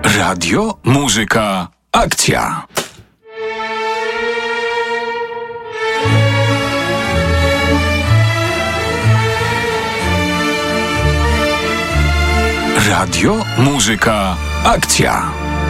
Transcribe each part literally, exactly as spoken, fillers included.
Radio, muzyka, akcja. Radio, muzyka, akcja.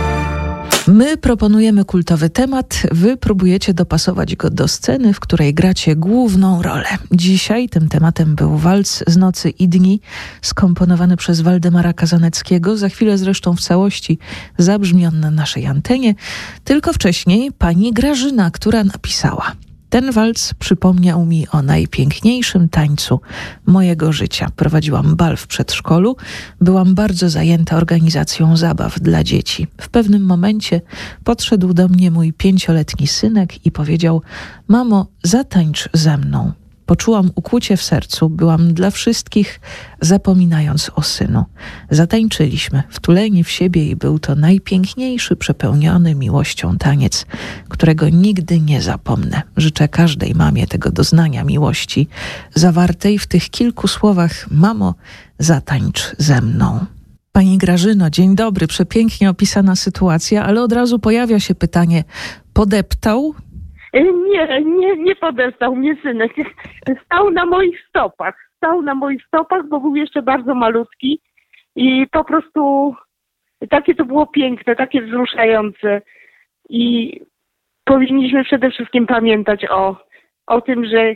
My proponujemy kultowy temat, wy próbujecie dopasować go do sceny, w której gracie główną rolę. Dzisiaj tym tematem był walc z Nocy i Dni, skomponowany przez Waldemara Kazaneckiego, za chwilę zresztą w całości zabrzmi on na naszej antenie. Tylko wcześniej pani Grażyna, która napisała: ten walc przypomniał mi o najpiękniejszym tańcu mojego życia. Prowadziłam bal w przedszkolu, byłam bardzo zajęta organizacją zabaw dla dzieci. W pewnym momencie podszedł do mnie mój pięcioletni synek i powiedział: mamo, zatańcz ze mną. Poczułam ukłucie w sercu, byłam dla wszystkich, zapominając o synu. Zatańczyliśmy, wtuleni w siebie i był to najpiękniejszy, przepełniony miłością taniec, którego nigdy nie zapomnę. Życzę każdej mamie tego doznania miłości, zawartej w tych kilku słowach: mamo, zatańcz ze mną. Pani Grażyno, dzień dobry, przepięknie opisana sytuacja, ale od razu pojawia się pytanie: podeptał? Nie, nie, nie podestał mnie synek. Stał na moich stopach. Stał na moich stopach, bo był jeszcze bardzo malutki i po prostu takie to było piękne, takie wzruszające. I powinniśmy przede wszystkim pamiętać o, o tym, że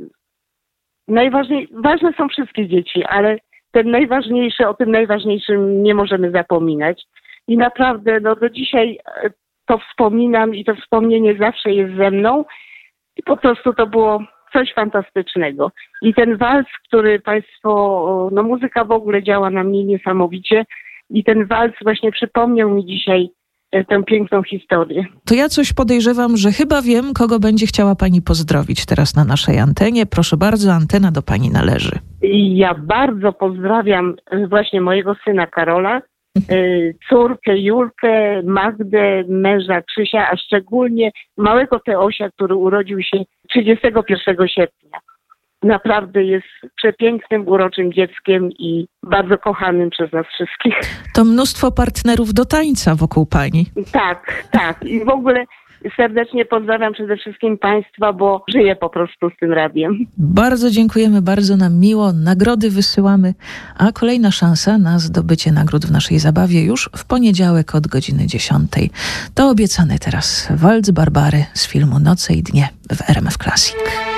najważniej, ważne są wszystkie dzieci, ale ten najważniejszy, o tym najważniejszym nie możemy zapominać. I naprawdę no, do dzisiaj to wspominam i to wspomnienie zawsze jest ze mną i po prostu to było coś fantastycznego. I ten walc, który państwo, no muzyka w ogóle działa na mnie niesamowicie i ten walc właśnie przypomniał mi dzisiaj tę piękną historię. To ja coś podejrzewam, że chyba wiem, kogo będzie chciała pani pozdrowić teraz na naszej antenie. Proszę bardzo, antena do pani należy. I ja bardzo pozdrawiam właśnie mojego syna Karola, córkę Julkę, Magdę, męża Krzysia, a szczególnie małego Teosia, który urodził się trzydziestego pierwszego sierpnia. Naprawdę jest przepięknym, uroczym dzieckiem i bardzo kochanym przez nas wszystkich. To mnóstwo partnerów do tańca wokół pani. Tak, tak. I w ogóle serdecznie pozdrawiam przede wszystkim państwa, bo żyję po prostu z tym radiem. Bardzo dziękujemy, bardzo nam miło. Nagrody wysyłamy, a kolejna szansa na zdobycie nagród w naszej zabawie już w poniedziałek od godziny dziesiątej. To obiecany teraz walc Barbary z filmu Noce i Dnie w R M F Classic.